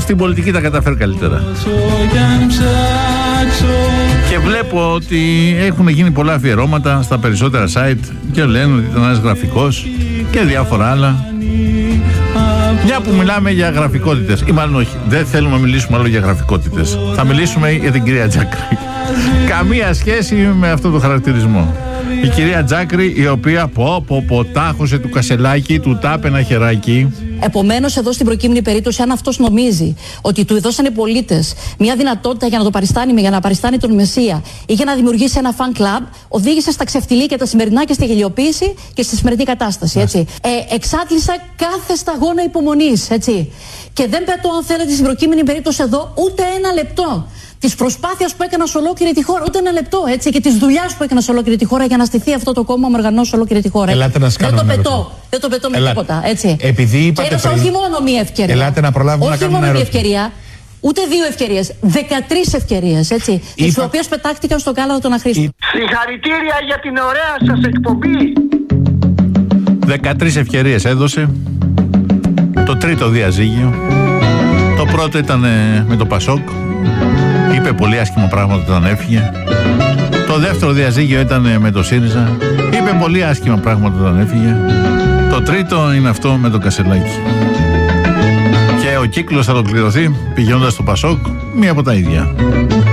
στην πολιτική τα καταφέρει καλύτερα. Και βλέπω ότι έχουν γίνει πολλά αφιερώματα στα περισσότερα site και λένε ότι ήταν ένας γραφικός και διάφορα άλλα. Μια που μιλάμε για γραφικότητες, ή μάλλον όχι, δεν θέλουμε να μιλήσουμε άλλο για γραφικότητες. Θα μιλήσουμε για την κυρία Τζάκρη. Καμία σχέση με αυτό το χαρακτηρισμό. Η κυρία Τζάκρη, η οποία τάχωσε του Κασελάκη, του τάπε ένα χεράκι. Επομένως, εδώ στην προκείμενη περίπτωση, αν αυτός νομίζει ότι του δώσανε οι πολίτες μια δυνατότητα για να το παριστάνει, για να παριστάνει τον Μεσσία ή για να δημιουργήσει ένα fan club, οδήγησε στα ξεφτιλίκια τα σημερινά και στη γελιοποίηση και στη σημερινή κατάσταση. Έτσι. Εξάτλησα κάθε σταγόνα υπομονής. Έτσι. Και δεν πετώ, αν θέλετε, στην προκείμενη περίπτωση εδώ ούτε ένα λεπτό της προσπάθειας που έκανα σε ολόκληρη τη χώρα, ούτε ένα λεπτό, έτσι, και της δουλειάς που έκανα σε ολόκληρη τη χώρα για να στηθεί αυτό το κόμμα με οργανώσει σε ολόκληρη τη χώρα. Ελάτε να σκάνουμε. Δεν το πετώ με τίποτα, έτσι. Επειδή είπατε και όχι μόνο μία ευκαιρία. Ελάτε να προλάβουμε να κάνουμε όχι μόνο μία ευκαιρία, ούτε δύο ευκαιρίες, 13 ευκαιρίες, έτσι. Τις οποίες πετάχτηκαν στον κάλαθο των αχρήστων. Συγχαρητήρια για την ωραία σας εκπομπή. 13 ευκαιρίες έδωσε. Το τρίτο διαζύγιο. Το πρώτο ήταν με το Πασόκ. Είπε πολύ άσχημα πράγματα όταν έφυγε. Το δεύτερο διαζύγιο ήταν με το ΣΥΡΙΖΑ. Είπε πολύ άσχημα πράγματα όταν έφυγε. Το τρίτο είναι αυτό με το Κασελάκη. Και ο κύκλος θα ολοκληρωθεί πηγαίνοντας στο Πασόκ, μία από τα ίδια.